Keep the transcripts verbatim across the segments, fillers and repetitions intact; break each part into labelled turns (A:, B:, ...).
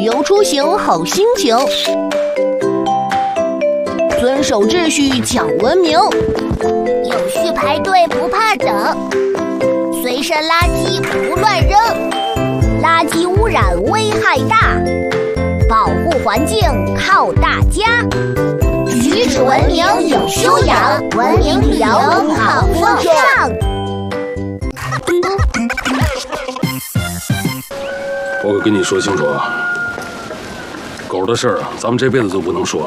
A: 游出行好心情。遵守秩序讲文明，
B: 有序排队不怕等，随身垃圾不乱扔，垃圾污染危害大，保护环境靠大家。举止文明有修养，文明旅游好风尚。
C: 我跟你说清楚啊，狗的事儿啊，咱们这辈子都不能说。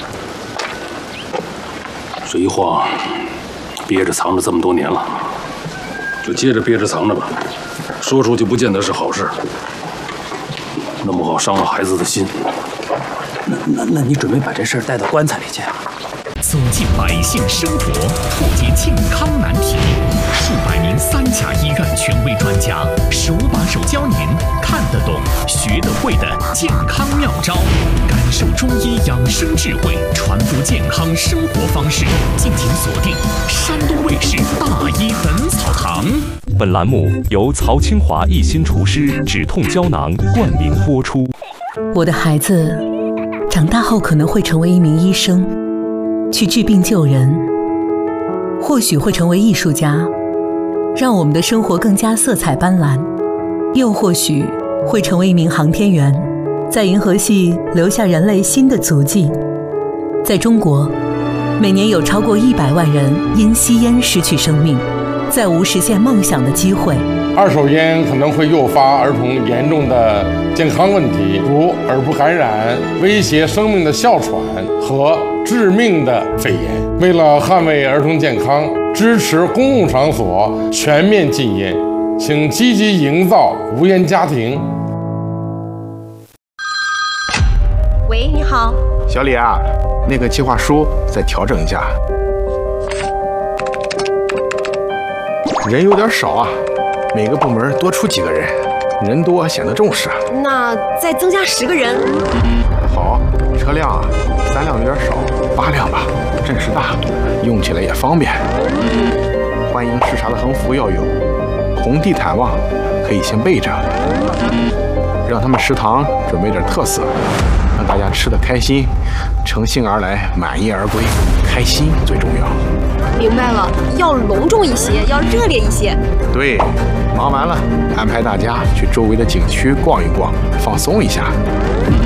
C: 这一晃憋着藏着这么多年了，就接着憋着藏着吧，说出去不见得是好事，弄不好伤了孩子的心。
D: 那那那你准备把这事儿带到棺材里去啊？
E: 走进百姓生活，破解健康难题，数百名三甲医院权威专家手把手教您看得懂、学得会的健康妙招，感受中医养生智慧，传播健康生活方式。敬请锁定山东卫视大医本草堂。
F: 本栏目由曹清华一心厨师止痛胶囊冠名播出。
G: 我的孩子长大后可能会成为一名医生，去治病救人，或许会成为艺术家，让我们的生活更加色彩斑斓，又或许会成为一名航天员，在银河系留下人类新的足迹。在中国，每年有超过一百万人因吸烟失去生命，再无实现梦想的机会。
H: 二手烟可能会诱发儿童严重的健康问题，如耳部感染、威胁生命的哮喘和致命的肺炎。为了捍卫儿童健康，支持公共场所全面禁烟，请积极营造无烟家庭。
I: 喂，你好，
J: 小李啊，那个计划书再调整一下，人有点少啊，每个部门多出几个人，人多显得重视。
I: 那再增加十个人。
J: 好，车辆啊，三辆有点少，八辆吧，阵势大，用起来也方便。欢迎视察的横幅要有，红地毯袜可以先备着，让他们食堂准备点特色，让大家吃得开心，乘兴而来，满意而归，开心最重要。
I: 明白了，要隆重一些，要热烈一些。
J: 对，忙完了，安排大家去周围的景区逛一逛，放松一下。